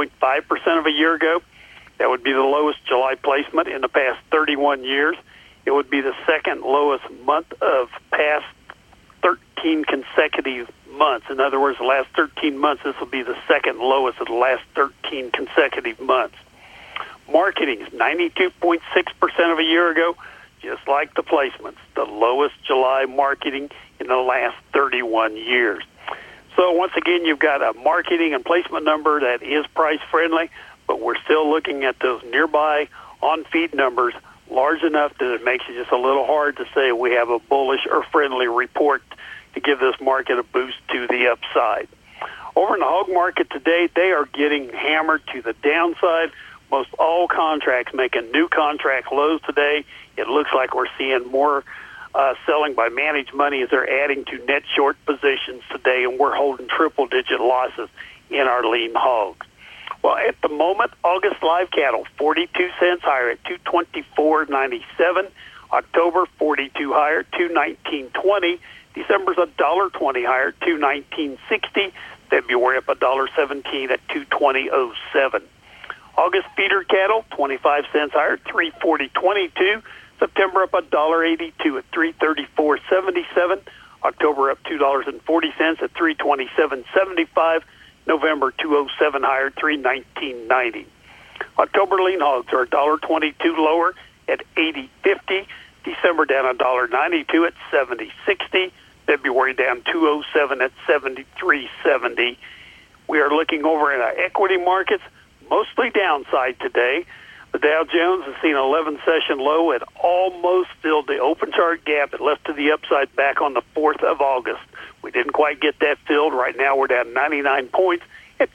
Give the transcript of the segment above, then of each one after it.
0.5% of a year ago. That would be the lowest July placement in the past 31 years. It would be the second lowest month of past 13 consecutive months. In other words, the last 13 months, this will be the second lowest of the last 13 consecutive months. Marketing is 92.6% of a year ago, just like the placements, the lowest July marketing in the last 31 years. So once again, you've got a marketing and placement number that is price friendly, but we're still looking at those nearby on-feed numbers large enough that it makes it just a little hard to say we have a bullish or friendly report to give this market a boost to the upside. Over in the hog market today, they are getting hammered to the downside. Most all contracts making new contract lows today. It looks like we're seeing more selling by managed money as they're adding to net short positions today, and we're holding triple-digit losses in our lean hogs. Well, at the moment, August live cattle, 42 cents higher at $224.97. October, 42 higher, $219.20. December's $1.20 higher, $219.60. February up $1.17 at $220.07. August feeder cattle, 25 cents higher, $340.22. September up $1.82 at $334.77. October up $2.40 at $327.75. November, $207 higher, $319.90. October lean hogs are $1.22 lower at $80.50. December down $1.92 at $70.60. February down $207 at $73.70. We are looking over in our equity markets, mostly downside today. The Dow Jones has seen an 11-session low at almost filled the open chart gap that left to the upside back on the 4th of August. We didn't quite get that filled. Right now we're down 99 points at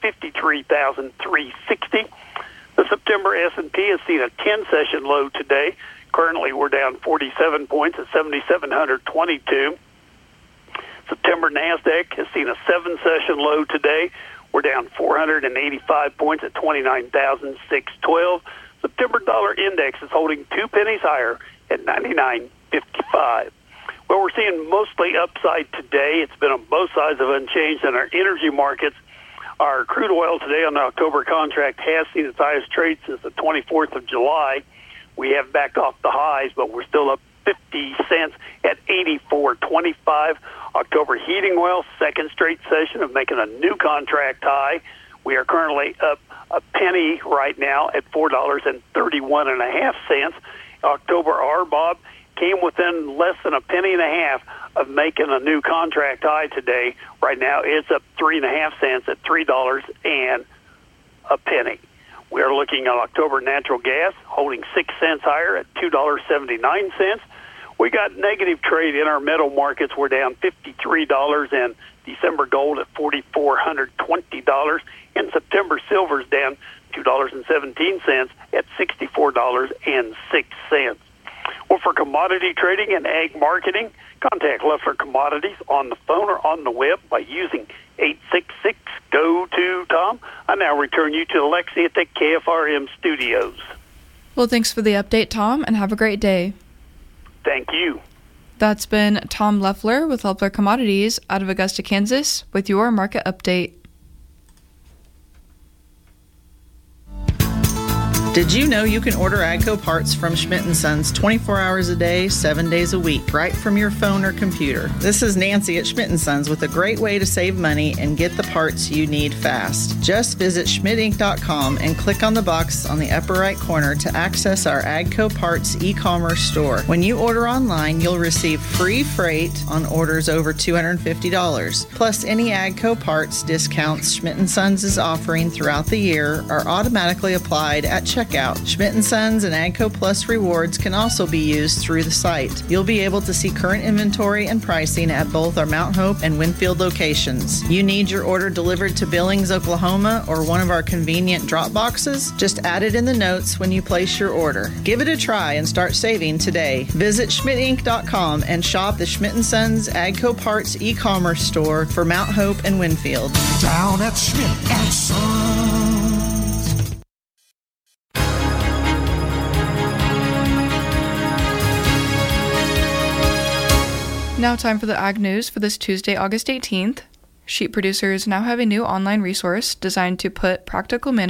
53,360. The September S&P has seen a 10-session low today. Currently we're down 47 points at 7,722. September NASDAQ has seen a 7-session low today. We're down 485 points at 29,612. September dollar index is holding 2 pennies higher at 99.55. Well, we're seeing mostly upside today. It's been on both sides of unchanged in our energy markets. Our crude oil today on the October contract has seen its highest trade since the 24th of July. We have backed off the highs, but we're still up 50 cents at 84.25. October heating oil, second straight session of making a new contract high. We are currently up a penny right now at $4.31.5. October RBOB came within less than a penny and a half of making a new contract high today. Right now it's up 3.5 cents at $3 and a penny. We are looking at October natural gas holding 6 cents higher at $2.79. We got negative trade in our metal markets. We're down $53, and December gold at $4,420. And September silver's down $2.17 at $64.06. Well, for commodity trading and ag marketing, contact Leffler Commodities on the phone or on the web by using 866-GO-TO-TOM. I now return you to Alexi at the KFRM studios. Well, thanks for the update, Tom, and have a great day. Thank you. That's been Tom Leffler with Leffler Commodities out of Augusta, Kansas, with your market update. Did you know you can order AGCO parts from Schmidt & Sons 24 hours a day, 7 days a week, right from your phone or computer? This is Nancy at Schmidt & Sons with a great way to save money and get the parts you need fast. Just visit schmidtinc.com and click on the box on the upper right corner to access our AGCO Parts e-commerce store. When you order online, you'll receive free freight on orders over $250. Plus, any AGCO parts discounts Schmidt & Sons is offering throughout the year are automatically applied at checkout. Schmidt & Sons and AGCO Plus rewards can also be used through the site. You'll be able to see current inventory and pricing at both our Mount Hope and Winfield locations. You need your order delivered to Billings, Oklahoma, or one of our convenient drop boxes? Just add it in the notes when you place your order. Give it a try and start saving today. Visit schmidtinc.com and shop the Schmidt & Sons AGCO Parts e-commerce store for Mount Hope and Winfield. Down at Schmidt & Sons. Now time for the Ag News for this Tuesday, August 18th. Sheep producers now have a new online resource designed to put practical management